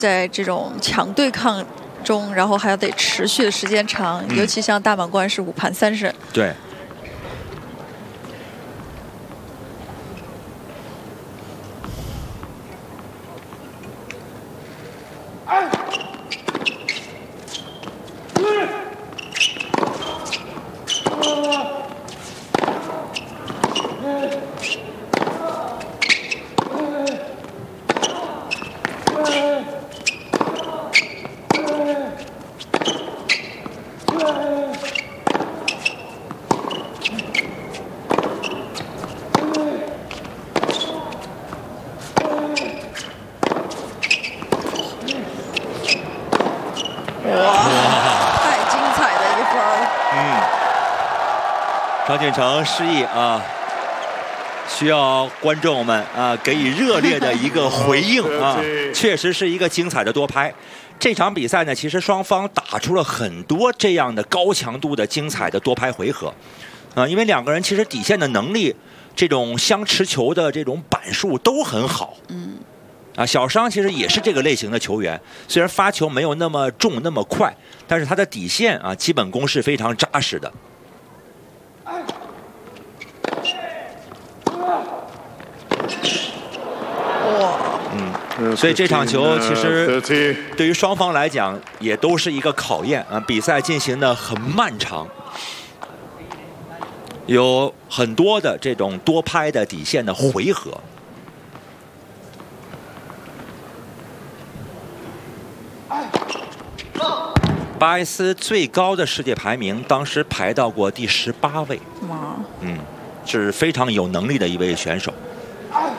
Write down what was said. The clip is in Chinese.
在这种强对抗中，然后还要得持续的时间长，尤其像大满贯是5盘3胜。 对。张俊成示意啊，需要观众们啊给予热烈的一个回应啊，确实是一个精彩的多拍。这场比赛呢，其实双方打出了很多这样的高强度的精彩的多拍回合，因为两个人其实底线的能力，这种相持球的这种板数都很好。小商其实也是这个类型的球员，虽然发球没有那么重那么快，但是他的底线啊基本功是非常扎实的。所以这场球其实对于双方来讲也都是一个考验啊，比赛进行的很漫长，有很多的这种多拍的底线的回合。巴埃斯最高的世界排名当时排到过第18位，是非常有能力的一位选手。